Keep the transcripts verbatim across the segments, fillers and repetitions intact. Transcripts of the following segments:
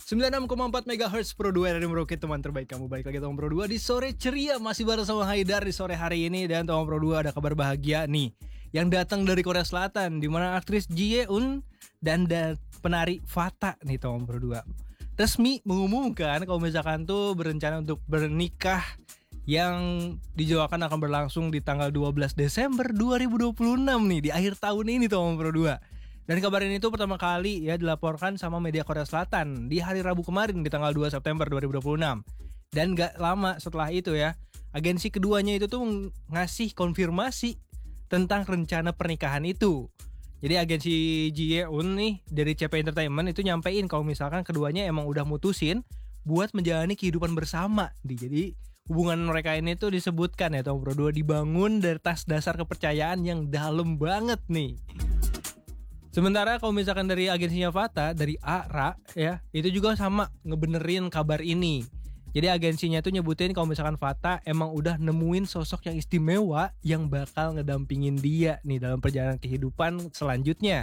sembilan puluh enam koma empat megahertz Pro dua dari Merauke, teman terbaik kamu. Balik lagi Tom Pro dua di sore ceria, masih bareng sama Haidar di sore hari ini. Dan Tom Pro dua ada kabar bahagia nih yang datang dari Korea Selatan, di mana aktris Ji Ye-eun dan, dan penari Fata nih Tom Pro dua resmi mengumumkan kalau misalkan tuh berencana untuk bernikah yang dijadwalkan akan berlangsung di tanggal dua belas Desember dua ribu dua puluh enam nih, di akhir tahun ini Tom Pro dua. Dan kabar ini tuh pertama kali ya dilaporkan sama media Korea Selatan di hari Rabu kemarin di tanggal dua September dua ribu dua puluh enam. Dan gak lama setelah itu ya, agensi keduanya itu tuh ngasih konfirmasi tentang rencana pernikahan itu. Jadi agensi Ji Ye-eun nih dari C P Entertainment itu nyampein kalau misalkan keduanya emang udah mutusin buat menjalani kehidupan bersama. Jadi hubungan mereka ini tuh disebutkan ya Tom Pro dua dibangun dari atas dasar kepercayaan yang dalam banget nih. Sementara kalau misalkan dari agensinya Fata, dari A R A ya, itu juga sama ngebenerin kabar ini. Jadi agensinya tuh nyebutin kalau misalkan Fata emang udah nemuin sosok yang istimewa yang bakal ngedampingin dia nih dalam perjalanan kehidupan selanjutnya.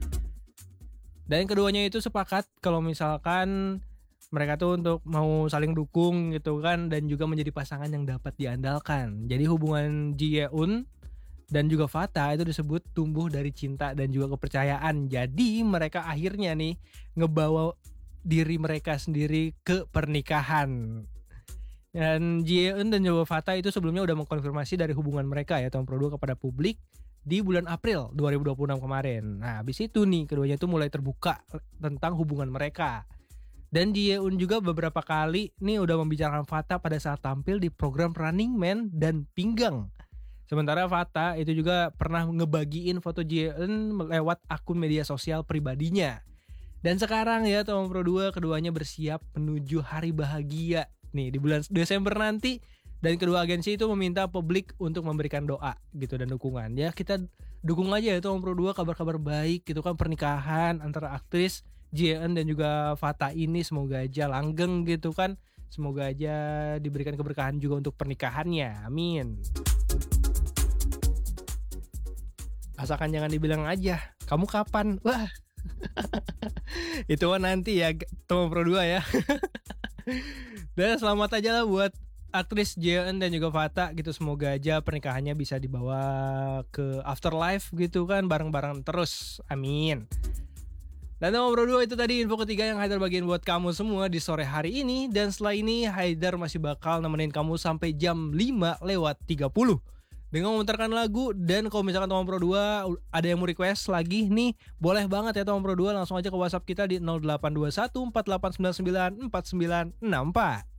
Dan keduanya itu sepakat kalau misalkan mereka tuh untuk mau saling dukung gitu kan, dan juga menjadi pasangan yang dapat diandalkan. Jadi hubungan Ji Ye-eun dan juga Fata itu disebut tumbuh dari cinta dan juga kepercayaan. Jadi mereka akhirnya nih ngebawa diri mereka sendiri ke pernikahan. Dan Ji Ye-eun dan juga Fata itu sebelumnya udah mengkonfirmasi dari hubungan mereka ya Tom Pro dua kepada publik di bulan April dua ribu dua puluh enam kemarin. Nah habis itu nih keduanya tuh mulai terbuka tentang hubungan mereka. Dan Ji Ye-eun juga beberapa kali nih udah membicarakan Fata pada saat tampil di program Running Man dan Pinggang. Sementara Fata itu juga pernah ngebagiin foto Ji Ye-eun lewat akun media sosial pribadinya. Dan sekarang ya Tom Pro dua keduanya bersiap menuju hari bahagia nih di bulan Desember nanti. Dan kedua agensi itu meminta publik untuk memberikan doa gitu dan dukungan. Ya kita dukung aja ya Tom Pro dua kabar-kabar baik gitu kan, pernikahan antara aktris Ji Ye-eun dan juga Fata ini semoga aja langgeng gitu kan. Semoga aja diberikan keberkahan juga untuk pernikahannya. Amin. Asalkan jangan dibilang aja, kamu kapan? Wah. Itu kan nanti ya Tom Pro dua ya. Dan selamat aja lah buat aktris Ji Ye-eun dan juga Fata gitu. Semoga aja pernikahannya bisa dibawa ke afterlife gitu kan, bareng-bareng terus. Amin. Dan Tom Pro dua itu tadi info ketiga yang Haidar bagiin buat kamu semua di sore hari ini. Dan setelah ini Haidar masih bakal nemenin kamu sampai jam lima lewat tiga puluh dengan memutarkan lagu. Dan kalau misalkan Tom Pro dua ada yang mau request lagi nih, boleh banget ya Tom Pro dua, langsung aja ke WhatsApp kita di nol delapan dua satu empat delapan sembilan sembilan empat sembilan enam empat.